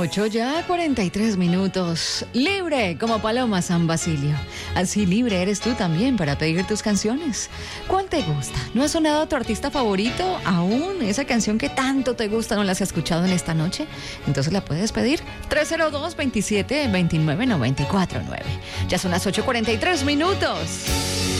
8 ya, 43 minutos. Libre como Paloma San Basilio. Así libre eres tú también para pedir tus canciones. ¿Cuál te gusta? ¿No ha sonado tu artista favorito aún? ¿Esa canción que tanto te gusta no la has escuchado en esta noche? Entonces la puedes pedir 302-27-29-949. Ya son las 8:43 minutos.